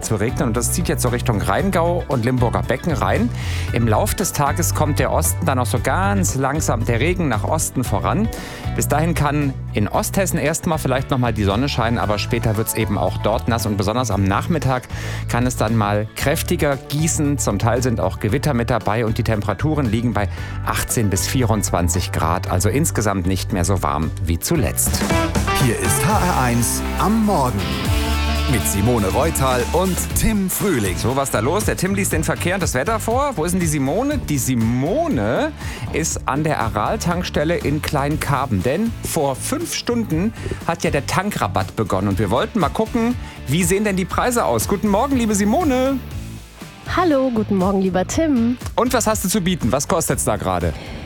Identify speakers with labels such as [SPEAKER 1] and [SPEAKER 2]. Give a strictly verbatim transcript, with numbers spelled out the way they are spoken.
[SPEAKER 1] zu regnen und das zieht jetzt so Richtung Rheingau und Limburger Becken rein. Im Lauf des Tages kommt der Osten dann auch so ganz langsam der Regen nach Osten voran. Bis dahin kann in Osthessen erstmal vielleicht nochmal die Sonne scheinen, aber später wird es eben auch dort nass und besonders am Nachmittag kann es dann mal kräftiger gießen. Zum Teil sind auch Gewitter mit dabei und die Temperaturen liegen bei achtzehn bis vierundzwanzig Grad, also insgesamt nicht mehr so warm wie zuletzt.
[SPEAKER 2] Hier ist H R eins am Morgen mit Simone Reutal und Tim Frühling.
[SPEAKER 1] So, was da los? Der Tim liest den Verkehr und das Wetter vor. Wo ist denn die Simone? Die Simone ist an der Aral-Tankstelle in Kleinkarben. Denn vor fünf Stunden hat ja der Tankrabatt begonnen. Und wir wollten mal gucken, wie sehen denn die Preise aus? Guten Morgen, liebe Simone.
[SPEAKER 3] Hallo, guten Morgen, lieber Tim.
[SPEAKER 1] Und was hast du zu bieten? Was kostet's da gerade?